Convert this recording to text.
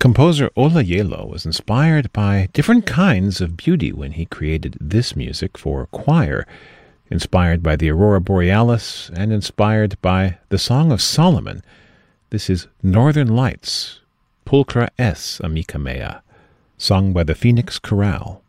Composer Ola Yelo was inspired by different kinds of beauty when he created this music for choir, inspired by the Aurora Borealis and inspired by the Song of Solomon. This is Northern Lights, Pulchra es amica mea, sung by the Phoenix Chorale.